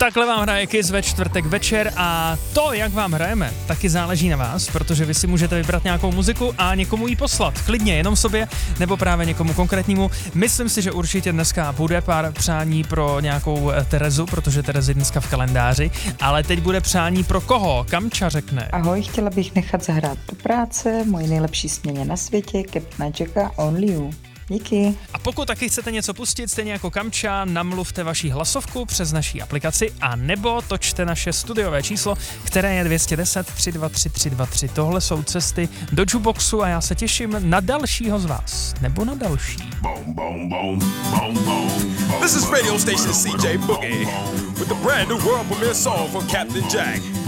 Takhle vám hraje Kiss ve čtvrtek večer a to, jak vám hrajeme, taky záleží na vás, protože vy si můžete vybrat nějakou muziku a někomu ji poslat. Klidně jenom sobě, nebo právě někomu konkrétnímu. Myslím si, že určitě dneska bude pár přání pro nějakou Terezu, protože Terezy dneska v kalendáři, ale teď bude přání pro koho? Kamča řekne. Ahoj, chtěla bych nechat zahrát do práce moji nejlepší směně na světě, Captain Jacka, Only You. Díky. A pokud taky chcete něco pustit, stejně jako Kamča, namluvte vaši hlasovku přes naší aplikaci a nebo točte naše studiové číslo, které je 210 323 323. Tohle jsou cesty do Juboxu a já se těším na dalšího z vás. Nebo na další. This is radio station CJ Boogie with the brand new world premiere song from Captain Jack.